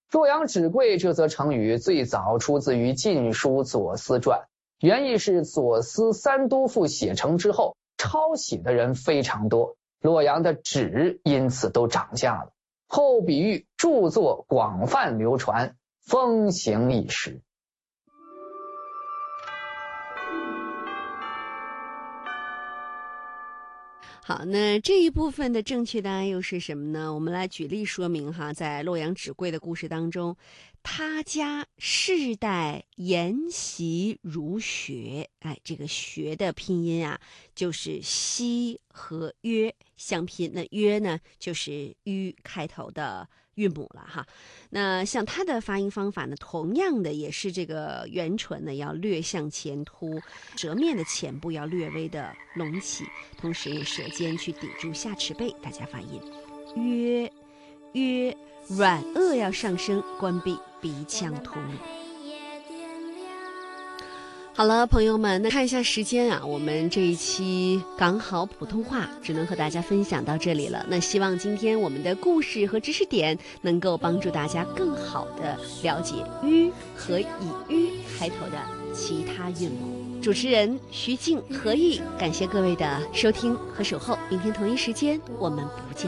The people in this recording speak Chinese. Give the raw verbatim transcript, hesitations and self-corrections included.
洛阳纸贵这则成语最早出自于《晋书·左思传》，原意是左思三都赋写成之后，抄写的人非常多，洛阳的纸因此都涨价了。后比喻著作广泛流传，风行一时。 好，那这一部分的正确答案又是什么呢？我们来举例说明哈，在洛阳纸贵的故事当中，他家世代沿袭儒学，哎，这个学的拼音啊，就是西和约相拼，那约呢就是吁开头的韵母了哈。那像它的发音方法呢，同样的也是这个元唇呢要略向前凸，舌面的前部要略微的隆起，同时舌尖去抵住下齿背，大家发音约约，软腭要上升，关闭鼻腔突入。好了，朋友们，那看一下时间啊，我们这一期港好普通话只能和大家分享到这里了。那希望今天我们的故事和知识点能够帮助大家更好的了解“吁”和以“吁”开头的其他韵母。主持人徐静、何毅，感谢各位的收听和守候。明天同一时间我们不见